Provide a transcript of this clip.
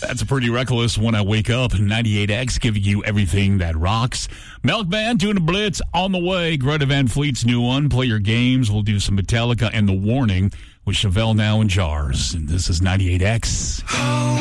That's a Pretty Reckless When I Wake Up. 98X giving you everything that rocks. Milkman doing a blitz on the way. Greta Van Fleet's new one. Play your games. We'll do some Metallica and The Warning with Chevelle now in jars. And this is 98X.